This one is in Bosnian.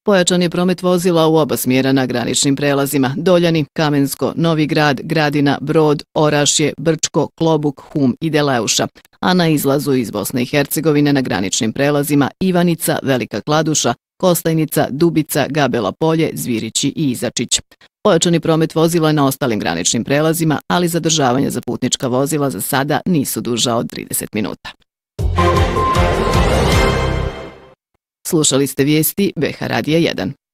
Pojačan je promet vozila u oba smjera na graničnim prelazima Doljani, Kamensko, Novi Grad, Gradina, Brod, Orašje, Brčko, Klobuk, Hum i Deleuša, a na izlazu iz Bosne i Hercegovine na graničnim prelazima Ivanica, Velika Kladuša, Kostajnica, Dubica, Gabela Polje, Zvirići i Izačić. Pojačani promet vozila na ostalim graničnim prelazima, ali zadržavanja za putnička vozila za sada nisu duža od 30 minuta. Slušali ste vijesti BH Radija 1.